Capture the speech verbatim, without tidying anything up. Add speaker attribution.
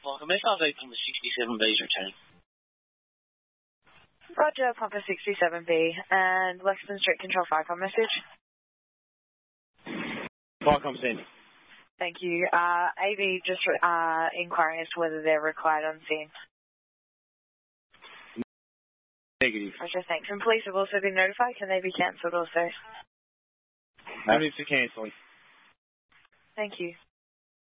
Speaker 1: Welcome. May five eight Papa sixty-seven B is returning.
Speaker 2: Roger, Papa sixty-seven B and Lexington Street Control Firecom message.
Speaker 1: Firecom send.
Speaker 2: Thank you. Uh, A V just uh, inquiring as to whether they're required on scene.
Speaker 1: Negative.
Speaker 2: Roger, thanks. And police have also been notified. Can they be cancelled also?
Speaker 1: No need for cancelling.
Speaker 2: Thank you.